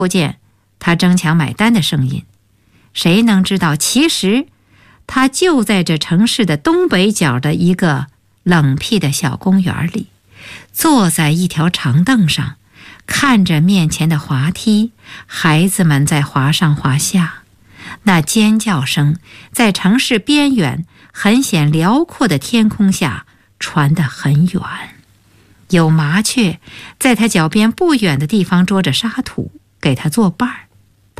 不见他争抢买单的声音。谁能知道，其实他就在这城市的东北角的一个冷僻的小公园里，坐在一条长凳上，看着面前的滑梯，孩子们在滑上滑下，那尖叫声在城市边缘很显辽阔的天空下传得很远。有麻雀在他脚边不远的地方捉着沙土，给他作伴儿。